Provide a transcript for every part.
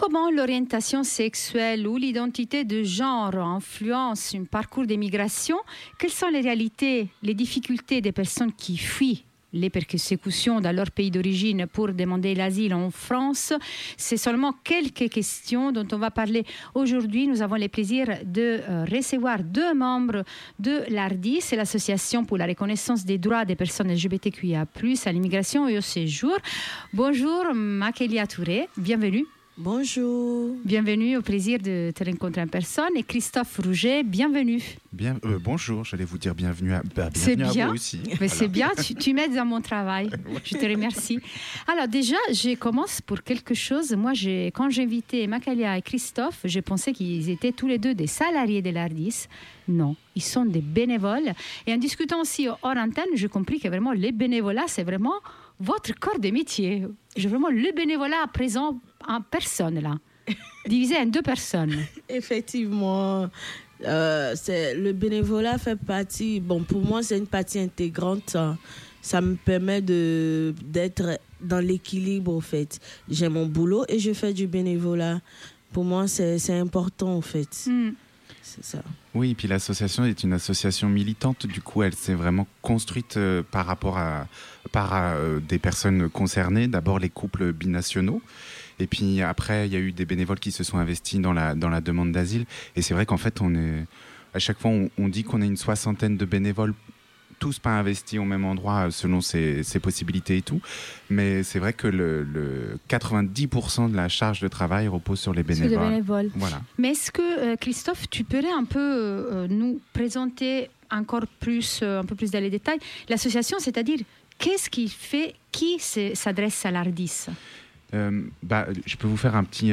Comment l'orientation sexuelle ou l'identité de genre influence un parcours d'émigration? Quelles sont les réalités, les difficultés des personnes qui fuient les persécutions dans leur pays d'origine pour demander l'asile en France? C'est seulement quelques questions dont on va parler aujourd'hui. Nous avons le plaisir de recevoir deux membres de l'ARDIS, c'est l'Association pour la reconnaissance des droits des personnes LGBTQIA+, à l'immigration et au séjour. Bonjour Makelia Touré, bienvenue. Bonjour. Bienvenue, au plaisir de te rencontrer en personne. Et Christophe Rouget, bienvenue. Bonjour, j'allais vous dire bienvenue à vous aussi. Mais voilà. C'est bien, tu m'aides dans mon travail. Je te remercie. Alors déjà, je commence pour quelque chose. Moi, quand j'ai invité Makelia et Christophe, j'ai pensé qu'ils étaient tous les deux des salariés de l'ARDIS. Non, ils sont des bénévoles. Et en discutant aussi hors antenne, j'ai compris que vraiment, les bénévolats, c'est vraiment votre corps de métier. J'ai vraiment le bénévolat présent en personne, là, divisé en deux personnes. Effectivement, le bénévolat fait partie, pour moi, c'est une partie intégrante. Ça me permet d'être dans l'équilibre, en fait. J'ai mon boulot et je fais du bénévolat. Pour moi, c'est important, en fait. C'est ça. Oui, et puis l'association est une association militante. Du coup, elle s'est vraiment construite par des personnes concernées. D'abord, les couples binationaux. Et puis après, il y a eu des bénévoles qui se sont investis dans la demande d'asile. Et c'est vrai qu'en fait, à chaque fois, on dit qu'on est une 60aine de bénévoles, tous pas investis au même endroit selon ses possibilités et tout. Mais c'est vrai que le 90% de la charge de travail repose sur les bénévoles. Sur les bénévoles. Voilà. Mais est-ce que, Christophe, tu pourrais un peu nous présenter encore plus, un peu plus dans les détails, l'association, c'est-à-dire qu'est-ce qui fait, qui s'adresse à l'ARDIS? Je peux vous faire un petit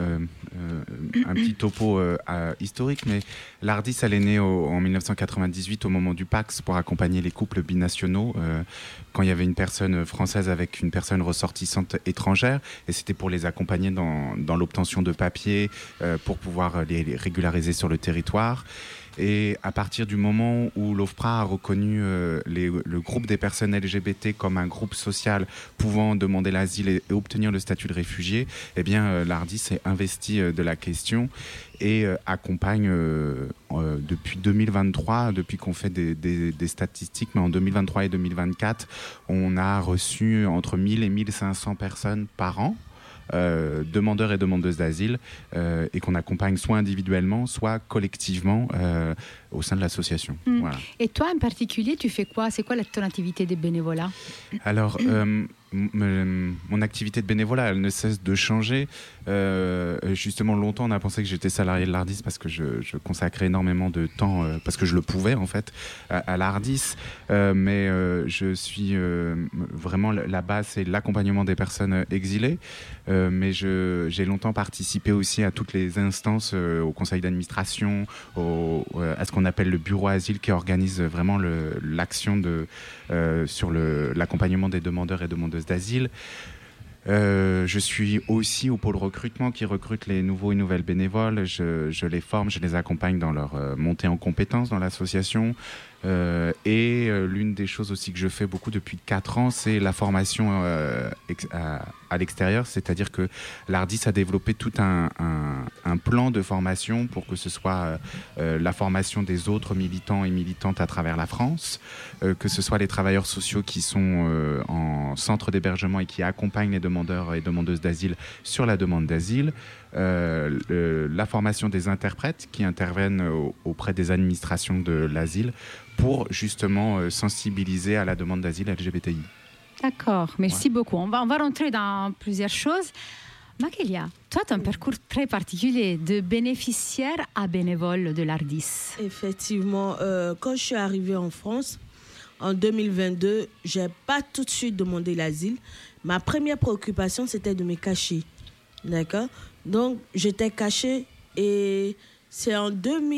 topo historique, mais l'ARDIS, elle est née en 1998 au moment du Pax pour accompagner les couples binationaux quand il y avait une personne française avec une personne ressortissante étrangère, et c'était pour les accompagner dans l'obtention de papiers pour pouvoir les régulariser sur le territoire. Et à partir du moment où l'OFPRA a reconnu le groupe des personnes LGBT comme un groupe social pouvant demander l'asile et obtenir le statut de réfugié, eh bien, l'ARDIS s'est investi de la question et accompagne depuis 2023, depuis qu'on fait des statistiques, mais en 2023 et 2024, on a reçu entre 1000 et 1500 personnes par an. Demandeurs et demandeuses d'asile et qu'on accompagne soit individuellement, soit collectivement au sein de l'association. Voilà. Et toi, en particulier, tu fais quoi? C'est quoi ton activité de bénévolat? Alors, mon activité de bénévolat, elle ne cesse de changer. Justement, longtemps, on a pensé que j'étais salarié de l'ARDIS parce que je consacrais énormément de temps, parce que je le pouvais, en fait, à l'ARDIS. Mais je suis vraiment, la base, c'est l'accompagnement des personnes exilées. Mais j'ai longtemps participé aussi à toutes les instances, au conseil d'administration, à ce qu'on appelle le bureau asile, qui organise vraiment l'action sur l'accompagnement des demandeurs et demandeuses d'asile. Je suis aussi au pôle recrutement qui recrute les nouveaux et nouvelles bénévoles. Je les forme, je les accompagne dans leur montée en compétences dans l'association. Et l'une des choses aussi que je fais beaucoup depuis 4 ans, c'est la formation à l'extérieur, c'est-à-dire que l'ARDIS a développé tout un plan de formation pour que ce soit la formation des autres militants et militantes à travers la France, que ce soit les travailleurs sociaux qui sont en centre d'hébergement et qui accompagnent les demandeurs et demandeuses d'asile sur la demande d'asile, la formation des interprètes qui interviennent auprès des administrations de l'asile pour justement sensibiliser à la demande d'asile LGBTI. D'accord, merci beaucoup. On va rentrer dans plusieurs choses. Makelia, toi, tu as un parcours très particulier de bénéficiaire à bénévole de l'ARDIS. Effectivement, quand je suis arrivée en France, en 2022, je n'ai pas tout de suite demandé l'asile. Ma première préoccupation, c'était de me cacher. D'accord? Donc, j'étais cachée et c'est en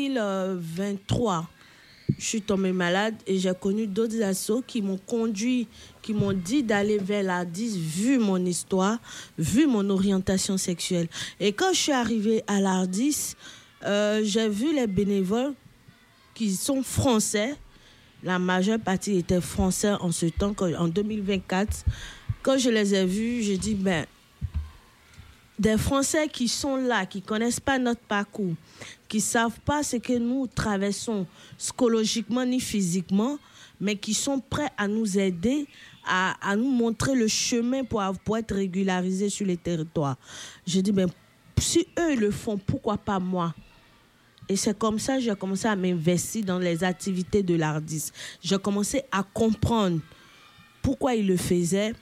2023 je suis tombée malade et j'ai connu d'autres assos qui m'ont conduit, qui m'ont dit d'aller vers l'ARDIS vu mon histoire, vu mon orientation sexuelle. Et quand je suis arrivée à l'ARDIS, j'ai vu les bénévoles qui sont français. La majeure partie étaient français en ce temps, en 2024. Quand je les ai vus, j'ai dit, des Français qui sont là, qui ne connaissent pas notre parcours, qui ne savent pas ce que nous traversons psychologiquement ni physiquement, mais qui sont prêts à nous aider, à nous montrer le chemin pour être régularisés sur les territoires. Je dis, si eux le font, pourquoi pas moi? Et c'est comme ça que j'ai commencé à m'investir dans les activités de l'ARDIS. J'ai commencé à comprendre pourquoi ils le faisaient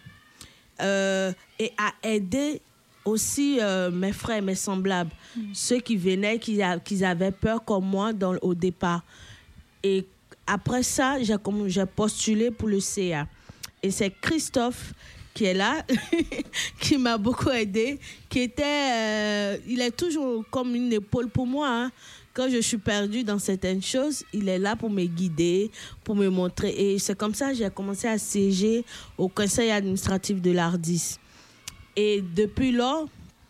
et à aider aussi mes frères, mes semblables, ceux qui venaient, qui avaient peur comme moi au départ. Et après ça, j'ai postulé pour le CA. Et c'est Christophe qui est là, qui m'a beaucoup aidé, il est toujours comme une épaule pour moi, hein. Quand je suis perdue dans certaines choses, il est là pour me guider, pour me montrer. Et c'est comme ça que j'ai commencé à siéger au conseil administratif de l'ARDIS. Et depuis là,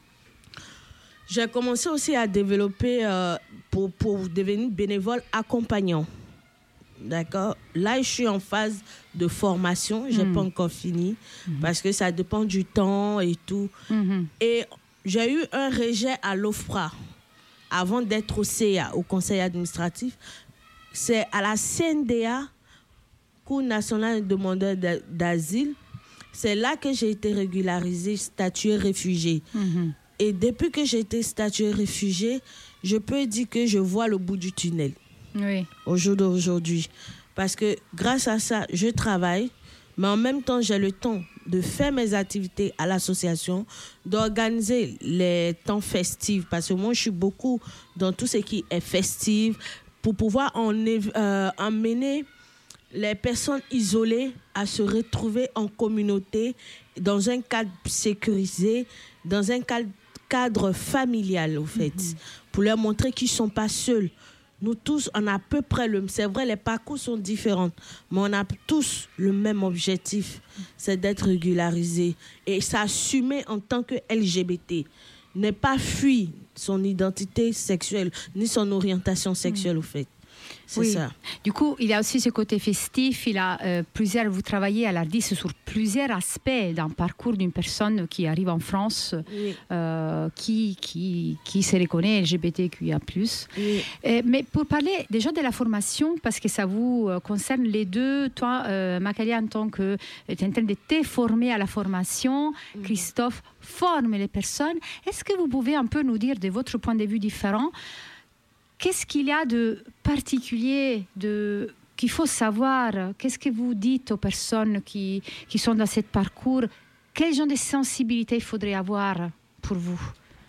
j'ai commencé aussi à développer pour devenir bénévole accompagnant. D'accord? Là, je suis en phase de formation. Je n'ai pas encore fini parce que ça dépend du temps et tout. Et j'ai eu un rejet à l'OFPRA avant d'être au CA, au conseil administratif. C'est à la CNDA, Cour nationale des demandeurs d'asile. C'est là que j'ai été régularisée, statuée réfugiée. Et depuis que j'ai été statuée réfugiée, je peux dire que je vois le bout du tunnel. Oui. Au jour d'aujourd'hui. Parce que grâce à ça, je travaille, mais en même temps, j'ai le temps de faire mes activités à l'association, d'organiser les temps festifs, parce que moi, je suis beaucoup dans tout ce qui est festif, pour pouvoir emmener les personnes isolées à se retrouver en communauté, dans un cadre sécurisé, dans un cadre familial, au fait, pour leur montrer qu'ils ne sont pas seuls. Nous tous, on a à peu près c'est vrai, les parcours sont différents, mais on a tous le même objectif, c'est d'être régularisé et s'assumer en tant que LGBT. Ne pas fuir son identité sexuelle, ni son orientation sexuelle, au fait. C'est ça. Du coup, il y a aussi ce côté festif. Vous travaillez à l'ARDIS sur plusieurs aspects d'un parcours d'une personne qui arrive en France, qui se reconnaît LGBTQIA+. Oui. Mais pour parler déjà de la formation, parce que ça vous concerne les deux, toi, Macalia, en tant que tu es en train de te former à la formation, Christophe forme les personnes. Est-ce que vous pouvez un peu nous dire, de votre point de vue différent, qu'est-ce qu'il y a de particulier qu'il faut savoir? Qu'est-ce que vous dites aux personnes qui sont dans ce parcours? Quel genre de sensibilité il faudrait avoir pour vous?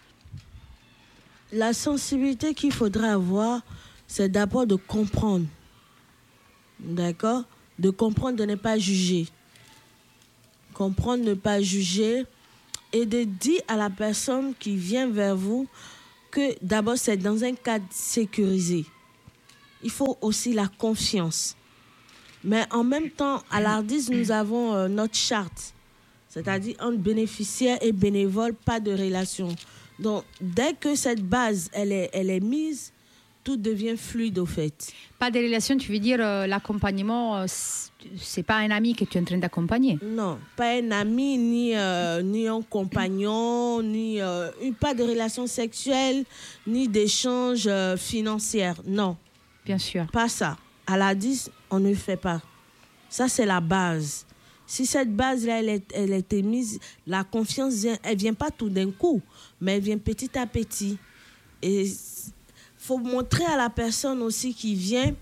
La sensibilité qu'il faudrait avoir, c'est d'abord de comprendre. D'accord? De comprendre, de ne pas juger. Comprendre, ne pas juger. Et de dire à la personne qui vient vers vous que d'abord, c'est dans un cadre sécurisé. Il faut aussi la confiance. Mais en même temps, à l'ARDIS, nous avons notre charte. C'est-à-dire, entre bénéficiaire et bénévole, pas de relation. Donc, dès que cette base, elle est mise, tout devient fluide, au fait. Pas de relation, tu veux dire l'accompagnement, c'est pas un ami que tu es en train d'accompagner? Non, pas un ami, ni un compagnon, pas de relation sexuelle, ni d'échange financier. Non. Bien sûr. Pas ça. À l'ARDIS, on ne fait pas. Ça, c'est la base. Si cette base-là, elle est mise, la confiance vient, elle ne vient pas tout d'un coup, mais elle vient petit à petit. Et il faut montrer à la personne aussi qui vient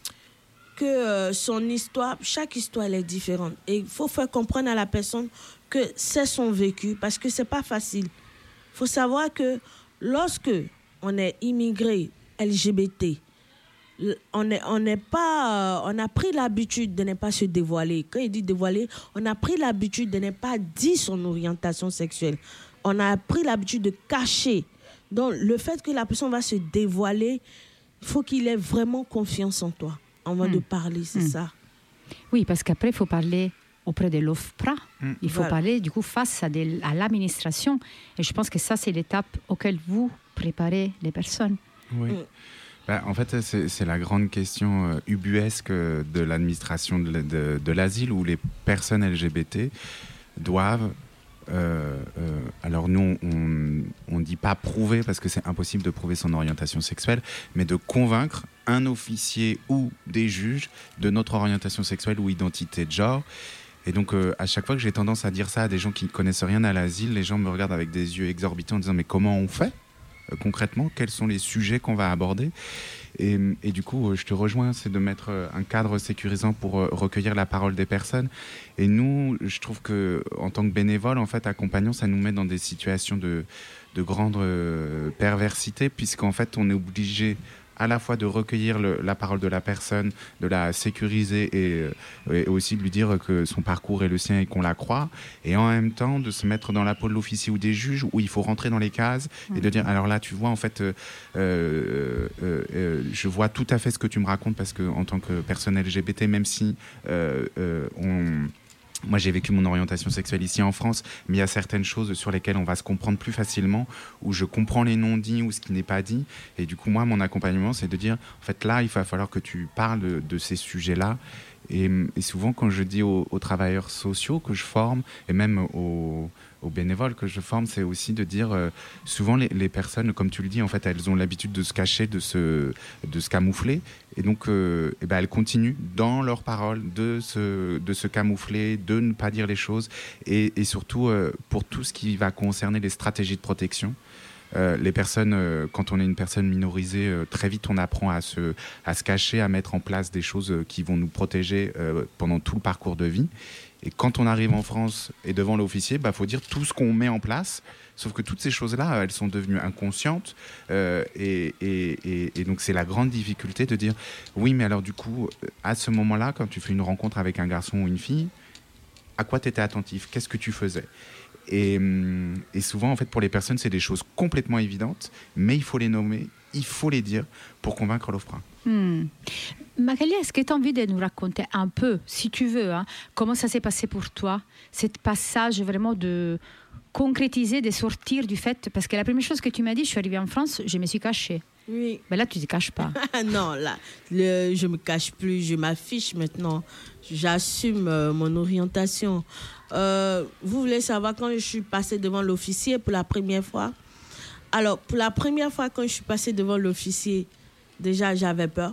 que son histoire, chaque histoire, elle est différente. Et il faut faire comprendre à la personne que c'est son vécu, parce que ce n'est pas facile. Il faut savoir que lorsque on est immigré LGBT, on a pris l'habitude de ne pas se dévoiler. Quand il dit dévoiler, on a pris l'habitude de ne pas dire son orientation sexuelle. On a pris l'habitude de cacher. Donc, le fait que la personne va se dévoiler, il faut qu'il ait vraiment confiance en toi avant de parler, c'est ça. Oui, parce qu'après, il faut parler auprès de l'OFPRA. Il faut parler, du coup, face à l'administration. Et je pense que ça, c'est l'étape auquel vous préparez les personnes. Oui. En fait, c'est la grande question ubuesque de l'administration de l'asile, où les personnes LGBT doivent... alors nous, on ne dit pas prouver parce que c'est impossible de prouver son orientation sexuelle, mais de convaincre un officier ou des juges de notre orientation sexuelle ou identité de genre. Et donc, à chaque fois que j'ai tendance à dire ça à des gens qui ne connaissent rien à l'asile, les gens me regardent avec des yeux exorbitants en disant « Mais comment on fait concrètement ? Quels sont les sujets qu'on va aborder ?» Et du coup, je te rejoins, c'est de mettre un cadre sécurisant pour recueillir la parole des personnes. Et nous, je trouve qu'en tant que bénévole, en fait, accompagnant, ça nous met dans des situations de grande perversité, puisqu'en fait, on est obligé à la fois de recueillir la parole de la personne, de la sécuriser et aussi de lui dire que son parcours est le sien et qu'on la croit, et en même temps de se mettre dans la peau de l'officier ou des juges où il faut rentrer dans les cases et de dire alors là tu vois en fait je vois tout à fait ce que tu me racontes parce que en tant que personne LGBT, même si moi, j'ai vécu mon orientation sexuelle ici en France, mais il y a certaines choses sur lesquelles on va se comprendre plus facilement, où je comprends les non-dits ou ce qui n'est pas dit. Et du coup, moi, mon accompagnement, c'est de dire, en fait, là, il va falloir que tu parles de ces sujets-là. Et souvent, quand je dis aux travailleurs sociaux que je forme, et même aux bénévoles que je forme, c'est aussi de dire, souvent, les personnes, comme tu le dis, en fait, elles ont l'habitude de se cacher, de se camoufler. Et donc, elles continuent dans leurs paroles de se camoufler, de ne pas dire les choses. Et surtout, pour tout ce qui va concerner les stratégies de protection, les personnes, quand on est une personne minorisée, très vite on apprend à se cacher, à mettre en place des choses qui vont nous protéger pendant tout le parcours de vie. Et quand on arrive en France et devant l'officier, faut dire tout ce qu'on met en place. Sauf que toutes ces choses-là, elles sont devenues inconscientes. Et donc, c'est la grande difficulté de dire oui, mais alors du coup, à ce moment-là, quand tu fais une rencontre avec un garçon ou une fille, à quoi tu étais attentif ? Qu'est-ce que tu faisais ? Et souvent, en fait, pour les personnes, c'est des choses complètement évidentes, mais il faut les nommer, il faut les dire pour convaincre l'OFPRA. Magali, est-ce que tu as envie de nous raconter un peu, si tu veux, comment ça s'est passé pour toi, ce passage vraiment de concrétiser, de sortir du fait, parce que la première chose que tu m'as dit, je suis arrivée en France, je me suis cachée. Oui. Ben là, tu ne te caches pas. Non, là, je ne me cache plus, je m'affiche maintenant. J'assume mon orientation. Vous voulez savoir quand je suis passée devant l'officier pour la première fois ? Alors, pour la première fois, quand je suis passée devant l'officier, déjà, j'avais peur.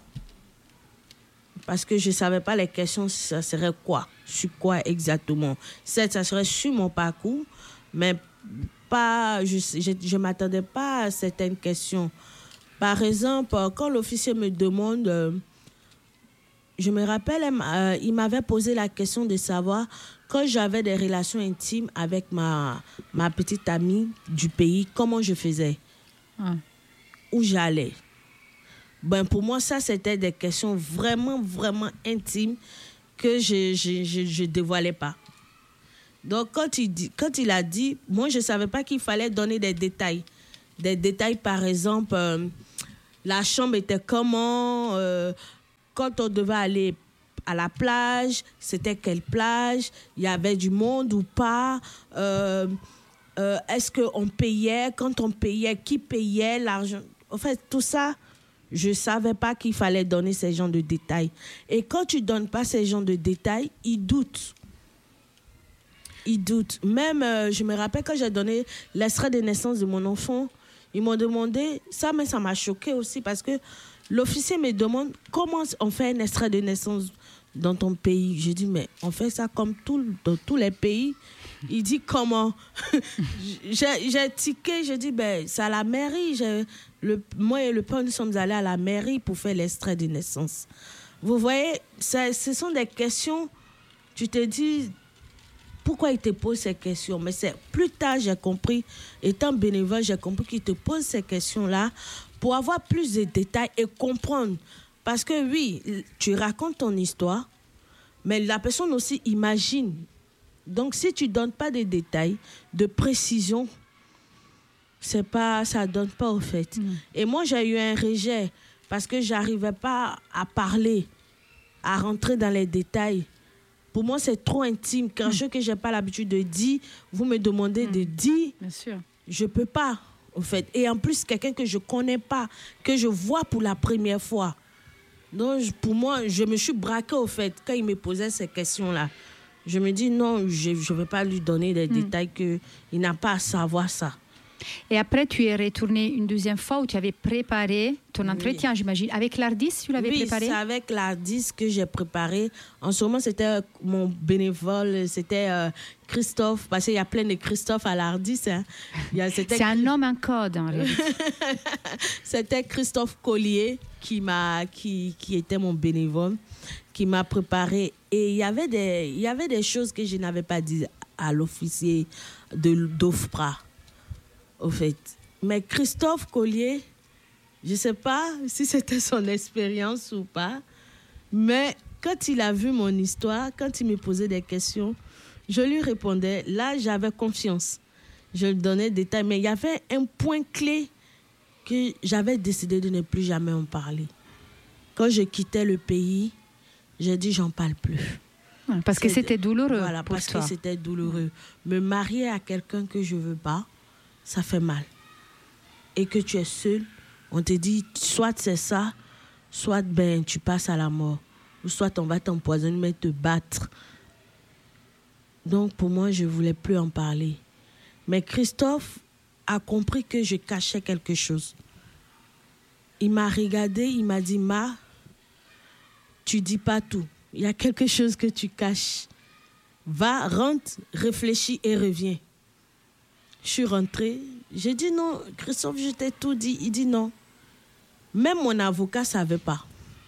Parce que je ne savais pas les questions, ça serait quoi ? Sur quoi exactement ? Ça serait sur mon parcours, mais pas, je ne m'attendais pas à certaines questions. Par exemple, quand l'officier me demande, je me rappelle, il m'avait posé la question de savoir quand j'avais des relations intimes avec ma petite amie du pays, comment je faisais, où j'allais. Pour moi, ça, c'était des questions vraiment, vraiment intimes que je ne dévoilais pas. Donc, quand il a dit, moi, je ne savais pas qu'il fallait donner des détails. Des détails, par exemple, la chambre était comment, quand on devait aller à la plage, c'était quelle plage, il y avait du monde ou pas, est-ce qu'on payait, quand on payait, qui payait, l'argent. En fait, tout ça, je ne savais pas qu'il fallait donner ces genres de détails. Et quand tu ne donnes pas ces genres de détails, ils doutent. Même, je me rappelle quand j'ai donné l'extrait de naissance de mon enfant, ils m'ont demandé, mais ça m'a choqué aussi parce que l'officier me demande comment on fait un extrait de naissance dans ton pays. J'ai dit, mais on fait ça comme dans tous les pays. Il dit, comment ? J'ai tiqué, j'ai dit, c'est à la mairie. Moi et le père, nous sommes allés à la mairie pour faire l'extrait de naissance. Vous voyez, ce sont des questions, tu te dis, pourquoi il te pose ces questions ? Mais c'est plus tard, j'ai compris, étant bénévole, j'ai compris qu'il te pose ces questions-là pour avoir plus de détails et comprendre. Parce que oui, tu racontes ton histoire, mais la personne aussi imagine. Donc, si tu ne donnes pas de détails, de précision, ça ne donne pas au fait. Et moi, j'ai eu un rejet parce que je n'arrivais pas à parler, à rentrer dans les détails. Pour moi, c'est trop intime. Quelque chose que je n'ai pas l'habitude de dire, vous me demandez de dire, bien sûr. Je ne peux pas, en fait. Et en plus, quelqu'un que je ne connais pas, que je vois pour la première fois. Donc, pour moi, je me suis braquée, au fait, quand il me posait ces questions-là. Je me dis, non, je ne vais pas lui donner des détails qu'il n'a pas à savoir ça. Et après, tu es retourné une deuxième fois où tu avais préparé ton entretien, j'imagine. Avec l'Ardis, tu l'avais préparé? Oui, c'est avec l'Ardis que j'ai préparé. En ce moment, c'était mon bénévole, c'était Christophe, parce qu'il y a plein de Christophe à l'Ardis. Hein. C'est un homme en code, en réalité. C'était Christophe Collier qui était mon bénévole, qui m'a préparé. Et il y avait des choses que je n'avais pas dit à l'officier d'OFPRA, au fait. Mais Christophe Collier, je ne sais pas si c'était son expérience ou pas, mais quand il a vu mon histoire, quand il me posait des questions, je lui répondais. Là, j'avais confiance. Je lui donnais des détails, mais il y avait un point clé que j'avais décidé de ne plus jamais en parler. Quand je quittais le pays, j'ai dit j'en parle plus. Parce que c'était douloureux. Voilà, parce que c'était douloureux. Me marier à quelqu'un que je ne veux pas, ça fait mal. Et que tu es seul, on te dit soit c'est ça, soit ben, tu passes à la mort. Ou soit on va t'empoisonner, mais te battre. Donc pour moi, je ne voulais plus en parler. Mais Christophe a compris que je cachais quelque chose. Il m'a regardé, il m'a dit, Ma, tu dis pas tout. Il y a quelque chose que tu caches. Va, rentre, réfléchis et reviens. Je suis rentrée. J'ai dit non, Christophe, je t'ai tout dit. Il dit non. Même mon avocat ne savait pas.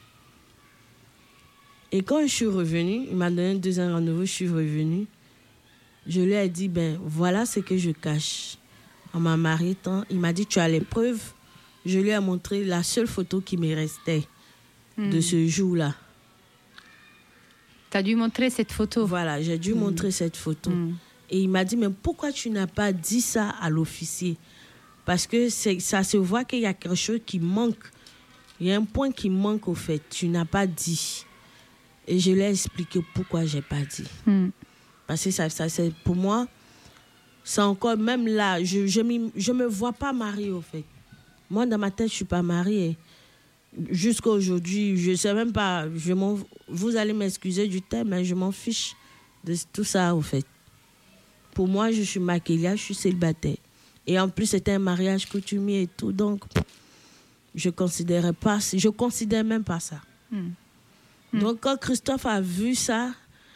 Et quand je suis revenue, il m'a donné un deuxième rendez-vous, je suis revenue. Je lui ai dit, ben voilà ce que je cache. On m'a marié tant. Il m'a dit, tu as les preuves. Je lui ai montré la seule photo qui me restait de ce jour-là. Tu as dû montrer cette photo. Voilà, j'ai dû montrer cette photo. Et il m'a dit, mais pourquoi tu n'as pas dit ça à l'officier? Parce que ça se voit qu'il y a quelque chose qui manque. Il y a un point qui manque au fait. Tu n'as pas dit. Et je lui ai expliqué pourquoi je n'ai pas dit. Parce que ça, c'est, pour moi, c'est encore, même là, je ne me vois pas mariée au fait. Moi, dans ma tête, je ne suis pas mariée. Jusqu'à aujourd'hui, je ne sais même pas, vous allez m'excuser du terme, mais je m'en fiche de tout ça au fait. Pour moi, je suis maquillage, je suis célibataire. Et en plus, c'était un mariage coutumier et tout, donc je considère même pas ça. Donc, quand Christophe a vu ça,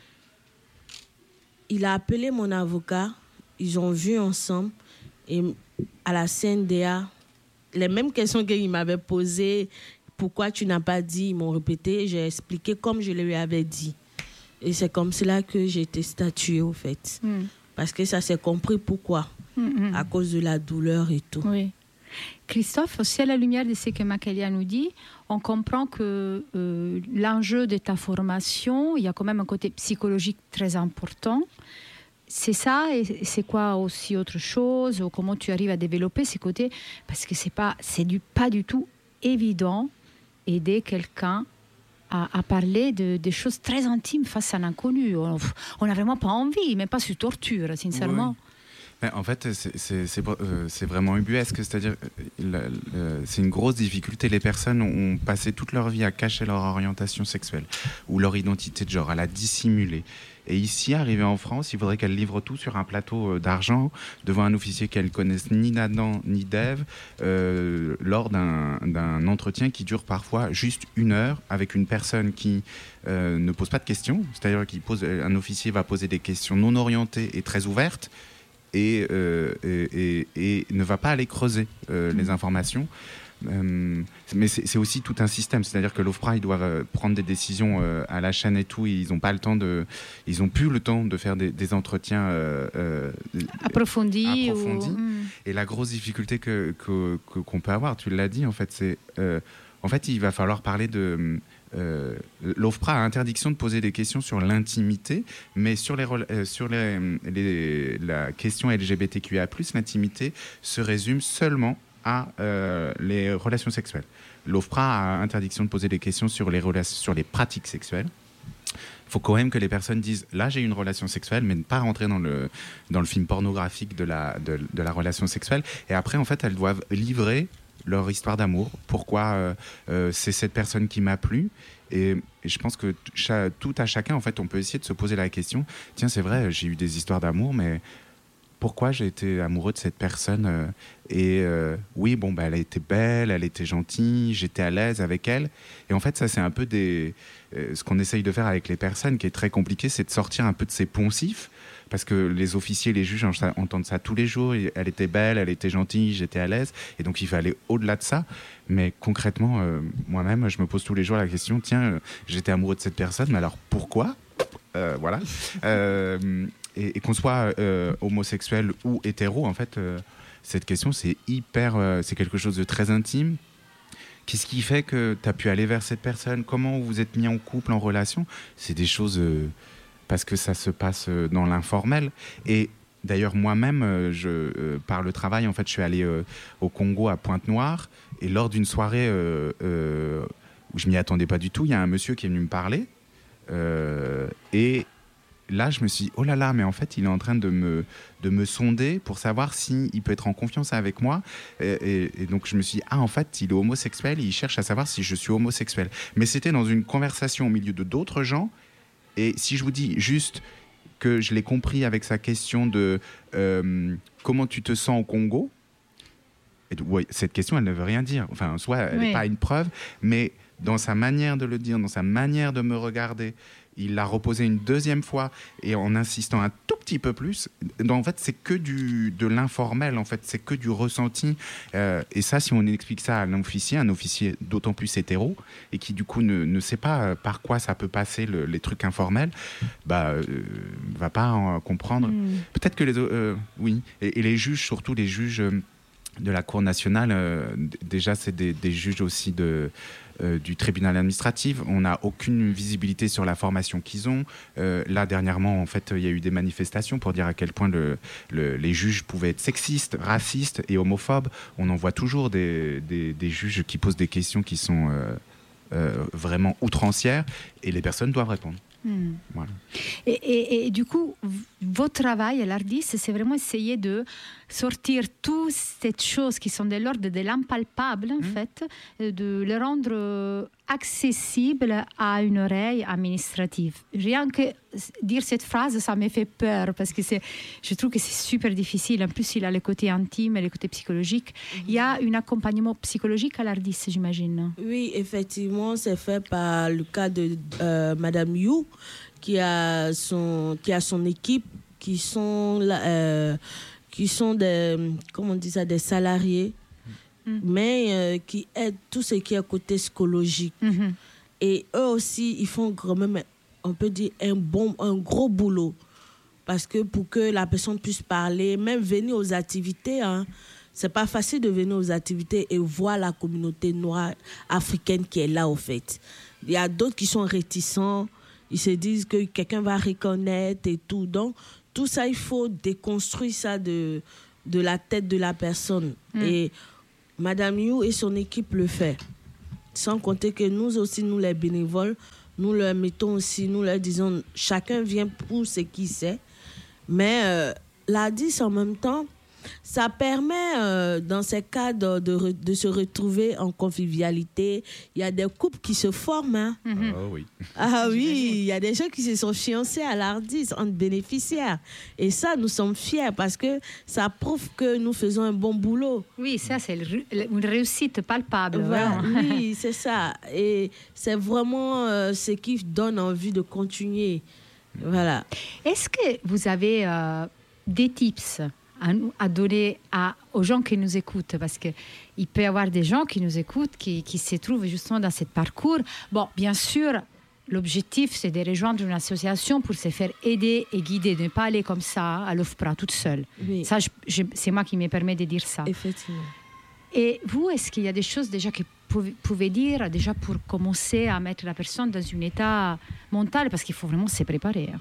il a appelé mon avocat, ils ont vu ensemble, et à la CNDA, les mêmes questions qu'il m'avait posées, pourquoi tu n'as pas dit, ils m'ont répété, j'ai expliqué comme je lui avais dit. Et c'est comme cela que j'ai été statuée, au fait. Parce que ça s'est compris pourquoi, à cause de la douleur et tout. Oui. Christophe, aussi à la lumière de ce que Macalia nous dit, on comprend que l'enjeu de ta formation, il y a quand même un côté psychologique très important. C'est ça, et c'est quoi aussi autre chose, ou comment tu arrives à développer ces côtés? Parce que c'est pas du tout évident aider quelqu'un à parler de choses très intimes face à un inconnu. On n'a vraiment pas envie, mais pas sur torture, sincèrement. Oui. En fait, c'est vraiment ubuesque, c'est-à-dire c'est une grosse difficulté. Les personnes ont passé toute leur vie à cacher leur orientation sexuelle ou leur identité de genre, à la dissimuler. Et ici, arrivée en France, il faudrait qu'elle livre tout sur un plateau d'argent devant un officier qu'elle connaisse ni d'Adam ni d'Ève lors d'un entretien qui dure parfois juste 1 heure avec une personne qui ne pose pas de questions, c'est-à-dire un officier va poser des questions non orientées et très ouvertes et ne va pas aller creuser les informations. Mais c'est aussi tout un système, c'est-à-dire que l'OFPRA, ils doivent prendre des décisions à la chaîne et tout, et ils n'ont plus le temps de faire des entretiens approfondis. Et la grosse difficulté qu'on peut avoir, tu l'as dit, en fait, c'est il va falloir parler de l'OFPRA a interdiction de poser des questions sur l'intimité, mais sur la question LGBTQIA+, l'intimité se résume seulement à les relations sexuelles. L'OFPRA a interdiction de poser des questions sur les pratiques sexuelles. Il faut quand même que les personnes disent « là j'ai eu une relation sexuelle », mais ne pas rentrer dans le film pornographique de la relation sexuelle. Et après, en fait, elles doivent livrer leur histoire d'amour, pourquoi c'est cette personne qui m'a plu. Et je pense que tout à chacun, en fait, on peut essayer de se poser la question, tiens, c'est vrai, j'ai eu des histoires d'amour, mais pourquoi j'ai été amoureux de cette personne. Oui, bon, elle était belle, elle était gentille, j'étais à l'aise avec elle. Et en fait, ça, c'est un peu ce qu'on essaye de faire avec les personnes, qui est très compliqué, c'est de sortir un peu de ces poncifs. Parce que les officiers, les juges entendent ça tous les jours. Elle était belle, elle était gentille, j'étais à l'aise. Et donc, il faut aller au-delà de ça. Mais concrètement, moi-même, je me pose tous les jours la question, tiens, j'étais amoureux de cette personne, mais alors pourquoi ? Voilà. Et qu'on soit homosexuel ou hétéro, en fait, cette question, c'est quelque chose de très intime. Qu'est-ce qui fait que tu as pu aller vers cette personne ? Comment vous vous êtes mis en couple, en relation ? C'est des choses... parce que ça se passe dans l'informel. Et d'ailleurs, moi-même, par le travail, en fait, je suis allé au Congo, à Pointe-Noire, et lors d'une soirée où je m'y attendais pas du tout, il y a un monsieur qui est venu me parler, et là, je me suis dit, oh là là, mais en fait, il est en train de me sonder pour savoir s'il peut être en confiance avec moi. Et donc, je me suis dit, en fait, il est homosexuel, et il cherche à savoir si je suis homosexuel. Mais c'était dans une conversation au milieu de d'autres gens. Et si je vous dis juste que je l'ai compris avec sa question de comment tu te sens au Congo, cette question, elle ne veut rien dire. Enfin, en soi, elle n'est pas une preuve, mais dans sa manière de le dire, dans sa manière de me regarder, il l'a reposé une deuxième fois et en insistant un tout petit peu plus. En fait, c'est que de l'informel, en fait, c'est que du ressenti. Et ça, si on explique ça à un officier d'autant plus hétéro, et qui du coup ne sait pas par quoi ça peut passer les trucs informels, va pas en comprendre. Peut-être que oui. Et les juges, surtout les juges de la Cour nationale, déjà, c'est des juges aussi du tribunal administratif. On n'a aucune visibilité sur la formation qu'ils ont. Là, dernièrement, en fait, il y a eu des manifestations pour dire à quel point les juges pouvaient être sexistes, racistes et homophobes. On en voit toujours des juges qui posent des questions qui sont vraiment outrancières, et les personnes doivent répondre. Voilà. Et du coup, votre travail à l'ARDIS, c'est vraiment essayer de sortir toutes ces choses qui sont de l'ordre de l'impalpable, en fait, de les rendre accessibles à une oreille administrative. Rien que dire cette phrase, ça me fait peur, parce que je trouve que c'est super difficile. En plus, il a le côté intime et le côté psychologique. Il y a un accompagnement psychologique à l'ARDIS, j'imagine. Oui, effectivement, c'est fait par le cas de Madame You, qui a son équipe, qui sont des salariés, mais qui aident tout ce qui est côté psychologique. Et eux aussi, ils font quand même, on peut dire, un gros boulot, parce que pour que la personne puisse parler, même venir aux activités, c'est pas facile de venir aux activités et voir la communauté noire africaine qui est là, au fait. Il y a d'autres qui sont réticents, ils se disent que quelqu'un va reconnaître et tout. Donc, tout ça, il faut déconstruire ça de la tête de la personne. Et Madame You et son équipe le font. Sans compter que nous aussi, nous les bénévoles, nous leur mettons aussi, nous leur disons, chacun vient pour ce qu'il sait. Mais l'ARDIS, en même temps, ça permet, dans ces cas, de se retrouver en convivialité. Il y a des couples qui se forment. Oui. Ah oui, il y a des gens qui se sont fiancés à l'ARDIS entre bénéficiaires. Et ça, nous sommes fiers, parce que ça prouve que nous faisons un bon boulot. Oui, ça, c'est une réussite palpable. Voilà, oui, c'est ça. Et c'est vraiment ce qui donne envie de continuer. Voilà. Est-ce que vous avez des tips à donner aux gens qui nous écoutent, parce qu'il peut y avoir des gens qui nous écoutent qui se trouvent justement dans ce parcours. Bon, bien sûr, l'objectif, c'est de rejoindre une association pour se faire aider et guider, de ne pas aller comme ça à l'OFPRA toute seule. Oui. Ça, c'est moi qui me permet de dire ça. Effectivement. Et vous, est-ce qu'il y a des choses déjà que vous pouvez dire déjà pour commencer à mettre la personne dans un état mental, parce qu'il faut vraiment se préparer.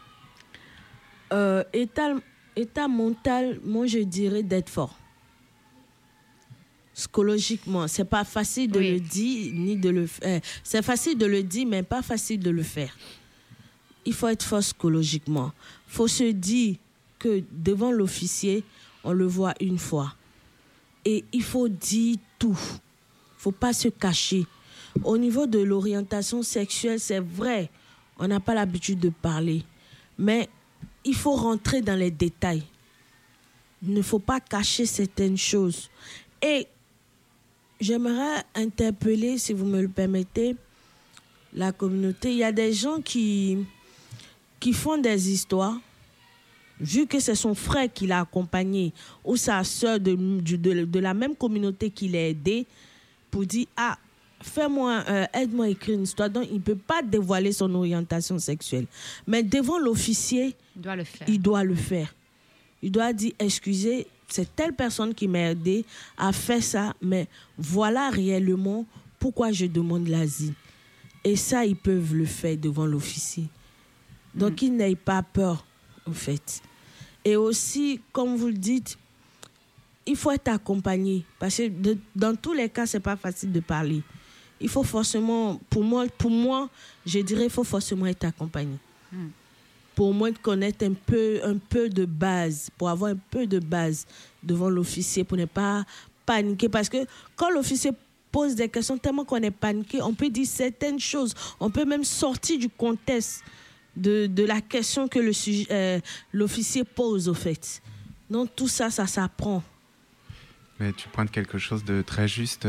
État mental, moi je dirais d'être fort. Psychologiquement, c'est pas facile de le dire ni de le faire. C'est facile de le dire, mais pas facile de le faire. Il faut être fort psychologiquement. Il faut se dire que devant l'officier, on le voit une fois. Et il faut dire tout. Il ne faut pas se cacher. Au niveau de l'orientation sexuelle, c'est vrai, on n'a pas l'habitude de parler. Mais il faut rentrer dans les détails. il ne faut pas cacher certaines choses. Et j'aimerais interpeller, si vous me le permettez, la communauté. Il y a des gens qui font des histoires, vu que c'est son frère qui l'a accompagné ou sa soeur de la même communauté qui l'a aidé, pour dire aide-moi à écrire une histoire. Donc, il ne peut pas dévoiler son orientation sexuelle. Mais devant l'officier, il doit le faire. Il doit dire, excusez, c'est telle personne qui m'a aidé à faire ça, mais voilà réellement pourquoi je demande l'asile. Et ça, ils peuvent le faire devant l'officier. Donc, ils n'aient pas peur, en fait. Et aussi, comme vous le dites, il faut être accompagné. Parce que dans tous les cas, ce n'est pas facile de parler. Il faut forcément, pour moi, je dirais qu'il faut forcément être accompagné. Pour au moins connaître un peu de base, pour avoir un peu de base devant l'officier, pour ne pas paniquer. Parce que quand l'officier pose des questions, tellement qu'on est paniqué, on peut dire certaines choses. On peut même sortir du contexte de la question que l'officier pose, au fait. Donc tout ça, ça s'apprend. Mais tu pointes quelque chose de très juste.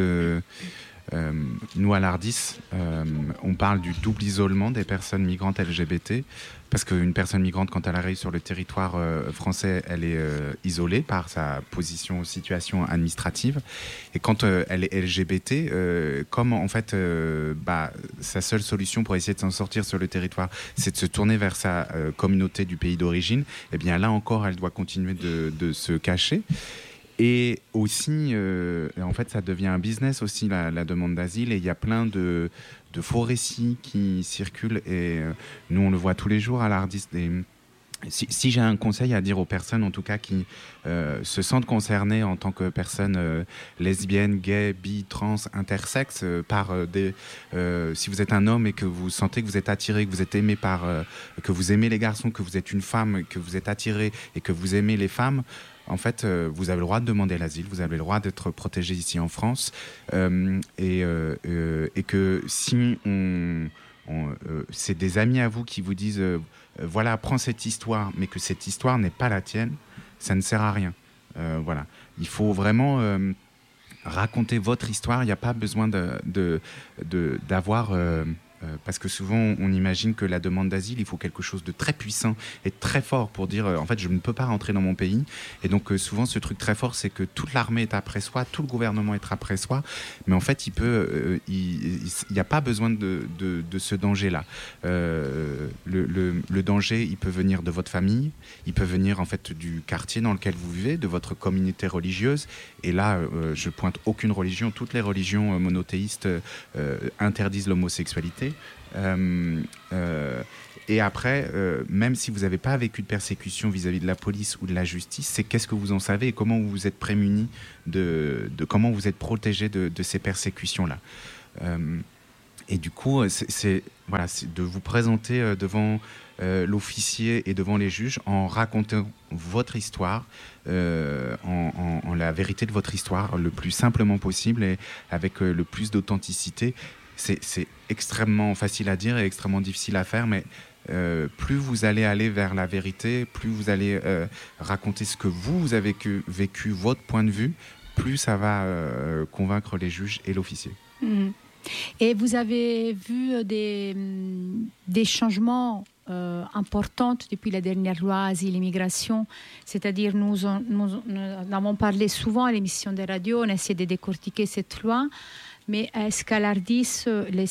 Nous, à l'ARDIS, on parle du double isolement des personnes migrantes LGBT, parce qu'une personne migrante, quand elle arrive sur le territoire français, elle est isolée par sa position, situation administrative. Et quand elle est LGBT, comme en fait, sa seule solution pour essayer de s'en sortir sur le territoire, c'est de se tourner vers sa communauté du pays d'origine, eh bien là encore, elle doit continuer de se cacher. Et aussi, en fait, ça devient un business aussi, la demande d'asile. Et il y a plein de faux récits qui circulent. Et nous, on le voit tous les jours à l'ARDIS. Si j'ai un conseil à dire aux personnes, en tout cas, qui se sentent concernées en tant que personnes lesbiennes, gays, bi, trans, intersexes, si vous êtes un homme et que vous sentez que vous êtes attiré, que vous êtes aimé que vous aimez les garçons, que vous êtes une femme, que vous êtes attiré et que vous aimez les femmes, en fait, vous avez le droit de demander l'asile, vous avez le droit d'être protégé ici en France, et que si c'est des amis à vous qui vous disent voilà, prends cette histoire, mais que cette histoire n'est pas la tienne, ça ne sert à rien. Voilà, il faut vraiment raconter votre histoire. Il n'y a pas besoin d'avoir parce que souvent on imagine que la demande d'asile, il faut quelque chose de très puissant et très fort pour dire en fait je ne peux pas rentrer dans mon pays. Et donc souvent ce truc très fort, c'est que toute l'armée est après soi, tout le gouvernement est après soi, mais en fait il n'y a pas besoin de ce danger-là. Le danger, il peut venir de votre famille, il peut venir en fait du quartier dans lequel vous vivez, de votre communauté religieuse. Et là je pointe aucune religion, toutes les religions monothéistes interdisent l'homosexualité. Et après, même si vous n'avez pas vécu de persécution vis-à-vis de la police ou de la justice, c'est qu'est-ce que vous en savez et comment vous êtes prémunis de comment vous êtes protégé de ces persécutions-là. Et du coup, c'est de vous présenter devant l'officier et devant les juges en racontant votre histoire, en la vérité de votre histoire, le plus simplement possible et avec le plus d'authenticité. C'est extrêmement facile à dire et extrêmement difficile à faire, mais plus vous allez aller vers la vérité, plus vous allez raconter ce que vous avez vécu, votre point de vue, plus ça va convaincre les juges et l'officier. Mmh. Et vous avez vu des changements importants depuis la dernière loi Asile et Migration, c'est-à-dire nous avons parlé souvent à l'émission de radio, on a essayé de décortiquer cette loi. Mais est-ce qu'à l'ARDIS,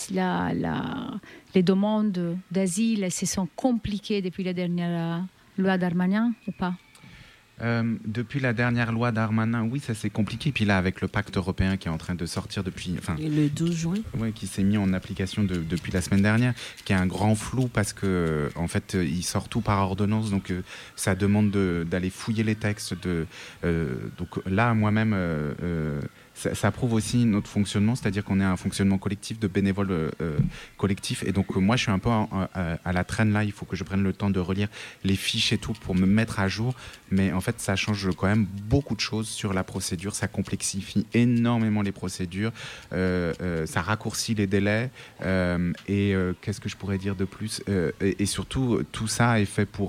les demandes d'asile se sont compliquées depuis la dernière loi Darmanin ou pas ? Depuis la dernière loi Darmanin, oui, ça s'est compliqué. Puis là, avec le pacte européen qui est en train de sortir depuis... le 12 juin. Oui, qui s'est mis en application depuis la semaine dernière, qui a un grand flou parce que, en fait, il sort tout par ordonnance. Donc, ça demande d'aller fouiller les textes. Donc là, moi-même... Ça prouve aussi notre fonctionnement, c'est-à-dire qu'on est un fonctionnement collectif de bénévoles collectifs. Et donc, moi, je suis un peu à la traîne là. Il faut que je prenne le temps de relire les fiches et tout pour me mettre à jour. Mais en fait, ça change quand même beaucoup de choses sur la procédure. Ça complexifie énormément les procédures. Ça raccourcit les délais. Et qu'est-ce que je pourrais dire de plus ? Et surtout, tout ça est fait pour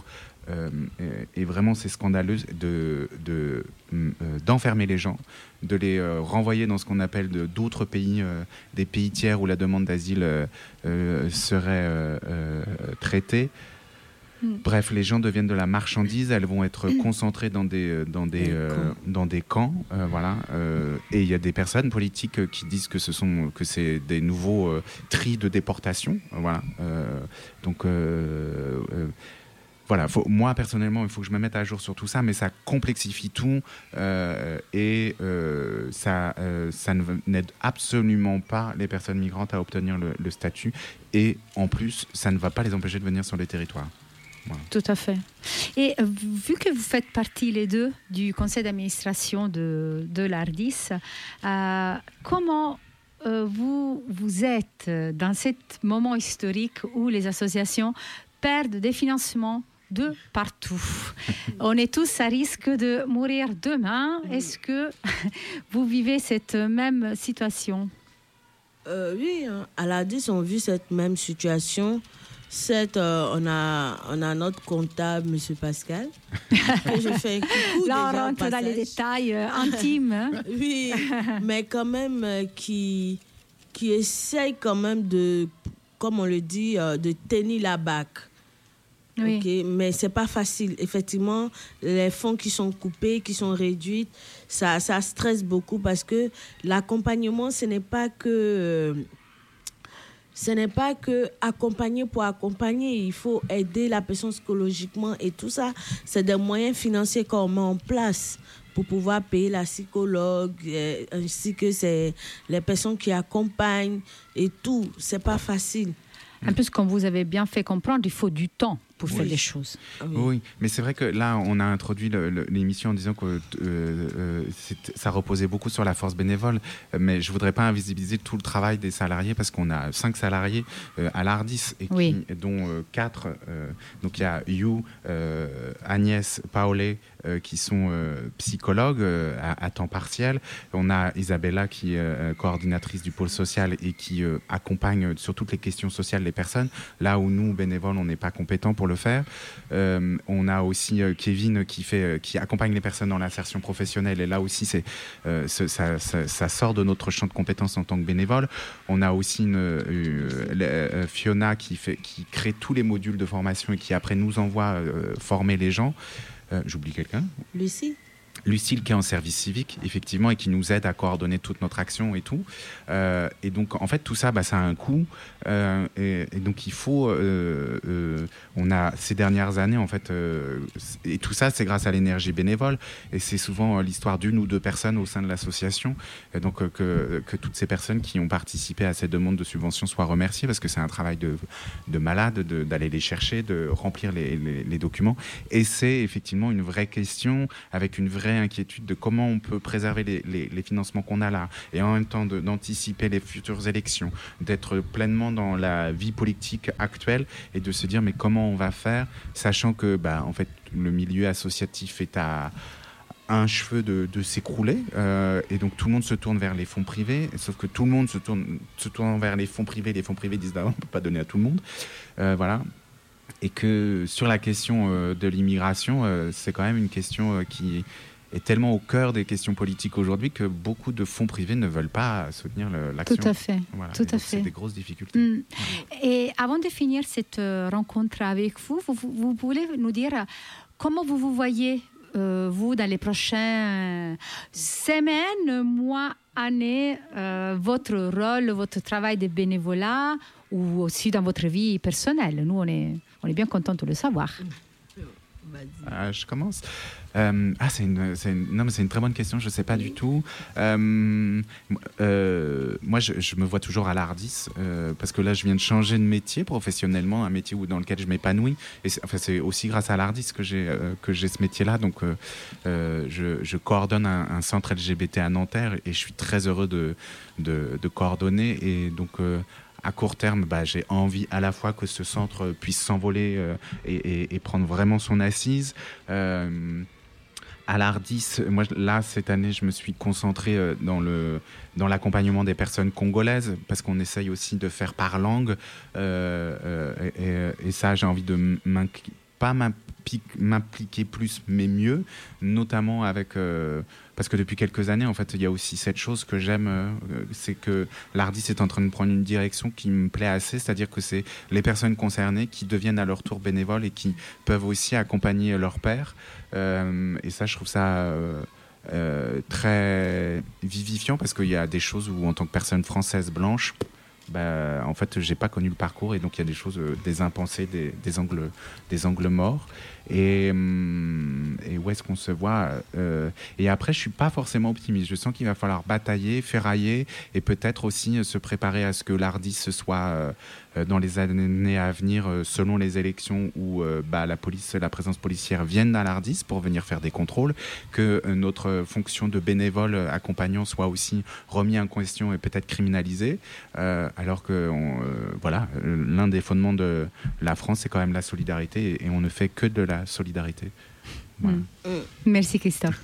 et vraiment, c'est scandaleux d'enfermer les gens, de les renvoyer dans ce qu'on appelle d'autres pays, des pays tiers où la demande d'asile serait traitée. Bref, les gens deviennent de la marchandise, elles vont être concentrées dans des camps, voilà. Et il y a des personnes politiques qui disent que c'est des nouveaux tris de déportation, voilà. Donc voilà, moi personnellement, il faut que je me mette à jour sur tout ça, mais ça complexifie tout et ça n'aide absolument pas les personnes migrantes à obtenir le statut, et en plus, ça ne va pas les empêcher de venir sur les territoires. Voilà. Tout à fait. Et vu que vous faites partie les deux du conseil d'administration de l'ARDIS, comment vous êtes dans ce moment historique où les associations perdent des financements de partout? On est tous à risque de mourir demain. Est-ce que vous vivez cette même situation? Oui, à l'ARDIS, on vit cette même situation. On a notre comptable, M. Pascal, que je fais un coucou. Là, on rentre dans les détails intimes. Hein? Oui, mais quand même qui essaye quand même de, comme on le dit, de tenir la barque. Oui. Okay? Mais c'est pas facile. Effectivement, les fonds qui sont coupés, qui sont réduits, ça stresse beaucoup, parce que l'accompagnement, ce n'est pas que accompagner pour accompagner. Il faut aider la personne psychologiquement et tout ça. C'est des moyens financiers qu'on met en place pour pouvoir payer la psychologue, ainsi que les personnes qui accompagnent et tout. C'est pas facile. En plus, comme vous avez bien fait comprendre, il faut du temps pour faire les choses. Oui, mais c'est vrai que là, on a introduit l'émission en disant que ça reposait beaucoup sur la force bénévole, mais je ne voudrais pas invisibiliser tout le travail des salariés, parce qu'on a 5 salariés à l'ARDIS, dont 4. Donc il y a You, Agnès, Paolé, qui sont psychologues à temps partiel. On a Isabella, qui est coordinatrice du pôle social et qui accompagne sur toutes les questions sociales les personnes, là où nous, bénévoles, on n'est pas compétents pour le faire. On a aussi Kevin qui accompagne les personnes dans l'insertion professionnelle, et là aussi ça sort de notre champ de compétences en tant que bénévole. On a aussi Fiona qui crée tous les modules de formation et qui après nous envoie former les gens. J'oublie quelqu'un? Lucille, qui est en service civique, effectivement, et qui nous aide à coordonner toute notre action et tout. Et donc, en fait, tout ça, ça a un coût. Et donc, il faut... on a, ces dernières années, en fait... et tout ça, c'est grâce à l'énergie bénévole. Et c'est souvent l'histoire d'une ou deux personnes au sein de l'association. Et donc, que toutes ces personnes qui ont participé à cette demande de subvention soient remerciées, parce que c'est un travail de malade, d'aller les chercher, de remplir les documents. Et c'est effectivement une vraie question, avec une vraie inquiétude de comment on peut préserver les financements qu'on a là, et en même temps d'anticiper les futures élections, d'être pleinement dans la vie politique actuelle, et de se dire mais comment on va faire, sachant que en fait le milieu associatif est à un cheveu de s'écrouler, et donc tout le monde se tourne vers les fonds privés, sauf que tout le monde se tourne vers les fonds privés disent on ne peut pas donner à tout le monde, voilà. Et que sur la question de l'immigration, c'est quand même une question qui est tellement au cœur des questions politiques aujourd'hui que beaucoup de fonds privés ne veulent pas soutenir l'action. Tout à fait. Voilà. Tout à fait. C'est des grosses difficultés. Et avant de finir cette rencontre avec vous voulez nous dire comment vous voyez, vous, dans les prochaines semaines, mois, années, votre rôle, votre travail de bénévolat, ou aussi dans votre vie personnelle. Nous, on est bien contents de le savoir. Je commence. C'est une très bonne question. Je ne sais pas du tout. Moi, je me vois toujours à l'ARDIS, parce que là, je viens de changer de métier professionnellement, un métier dans lequel je m'épanouis. Et c'est aussi grâce à l'ARDIS que j'ai ce métier-là. Donc, je coordonne un centre LGBT à Nanterre, et je suis très heureux de coordonner. Et donc, à court terme, j'ai envie à la fois que ce centre puisse s'envoler et prendre vraiment son assise. À l'ARDIS, moi, là, cette année, je me suis concentré dans l'accompagnement des personnes congolaises, parce qu'on essaye aussi de faire par langue. Et ça, j'ai envie de pas m'impliquer plus, mais mieux, notamment avec... parce que depuis quelques années, en fait, il y a aussi cette chose que j'aime, c'est que l'Ardis est en train de prendre une direction qui me plaît assez, c'est-à-dire que c'est les personnes concernées qui deviennent à leur tour bénévoles et qui peuvent aussi accompagner leur père. Et ça, je trouve ça très vivifiant, parce qu'il y a des choses où, en tant que personne française blanche, en fait, j'ai pas connu le parcours, et donc il y a des choses, des impensés, des angles morts. Et où est-ce qu'on se voit et après, je suis pas forcément optimiste. Je sens qu'il va falloir batailler, ferrailler, et peut-être aussi se préparer à ce que l'Ardis soit dans les années à venir, selon les élections, où la présence policière vienne à l'Ardis pour venir faire des contrôles, que notre fonction de bénévole accompagnant soit aussi remis en question et peut-être criminalisée, alors que l'un des fondements de la France, c'est quand même la solidarité, et on ne fait que de la solidarité. Voilà. Merci Christophe.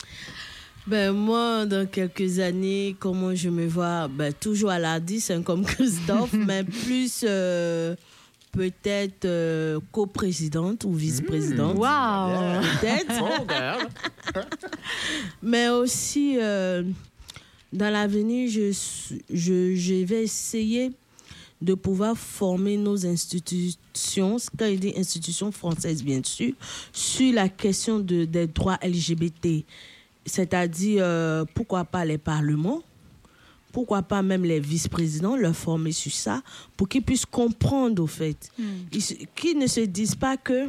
Moi, dans quelques années, comment je me vois, toujours à l'Ardis, comme Christophe, mais plus peut-être coprésidente ou vice-présidente. Waouh. Peut-être. Mais aussi, dans l'avenir, je vais essayer de pouvoir former nos institutions, quand il dit institutions françaises bien sûr, sur la question des droits LGBT. C'est-à-dire, pourquoi pas les parlements, pourquoi pas même les vice-présidents, leur former sur ça, pour qu'ils puissent comprendre au fait. Qu'ils ne se disent pas que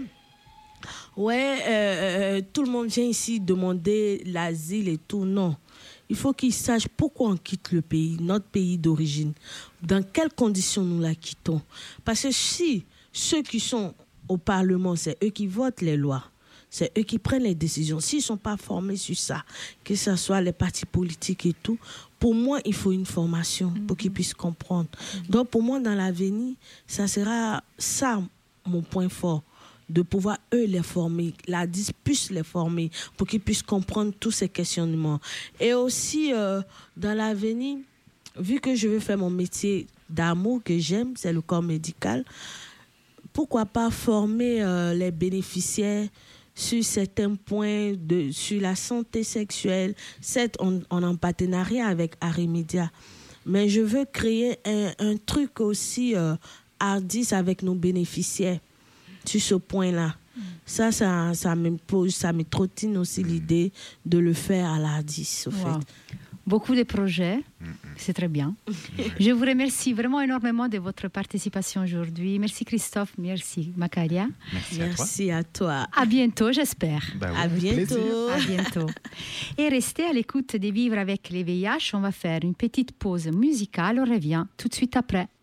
tout le monde vient ici demander l'asile et tout, non. Il faut qu'ils sachent pourquoi on quitte le pays, notre pays d'origine. Dans quelles conditions nous la quittons. Parce que si ceux qui sont au Parlement, c'est eux qui votent les lois, c'est eux qui prennent les décisions. S'ils ne sont pas formés sur ça, que ce soit les partis politiques et tout, pour moi, il faut une formation pour qu'ils puissent comprendre. Donc, pour moi, dans l'avenir, ça sera ça mon point fort. De pouvoir, eux, les former, l'Ardis puisse les former pour qu'ils puissent comprendre tous ces questionnements. Et aussi, dans l'avenir, vu que je veux faire mon métier d'amour que j'aime, c'est le corps médical, pourquoi pas former les bénéficiaires sur certains points, sur la santé sexuelle. Certes, on est en partenariat avec Arimedia, mais je veux créer un truc aussi Ardis avec nos bénéficiaires. Sur ce point-là. Ça me trottine aussi l'idée de le faire à l'Ardis, au fait. Beaucoup de projets, c'est très bien. Je vous remercie vraiment énormément de votre participation aujourd'hui. Merci Christophe, merci Macaria. Merci à toi. À bientôt, j'espère. À bientôt. À bientôt. Et restez à l'écoute de Vivre avec les VIH. On va faire une petite pause musicale. On revient tout de suite après.